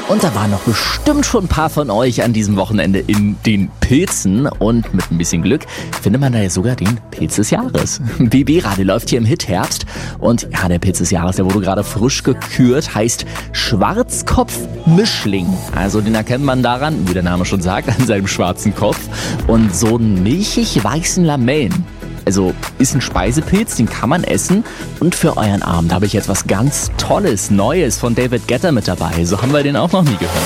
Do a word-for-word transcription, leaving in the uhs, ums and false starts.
Und da waren noch bestimmt schon ein paar von euch an diesem Wochenende in den Pilzen. Und mit ein bisschen Glück findet man da ja sogar den Pilz des Jahres. B B-Radio läuft hier im Hit-Herbst. Und ja, der Pilz des Jahres, der wurde gerade frisch gekürt, heißt Schwarzkopf-Mischling. Also den erkennt man daran, wie der Name schon sagt, an seinem schwarzen Kopf. Und so einen milchig-weißen Lamellen. Also ist ein Speisepilz, den kann man essen. Und für euren Abend habe ich jetzt was ganz Tolles, Neues von David Guetta mit dabei. So haben wir den auch noch nie gehört.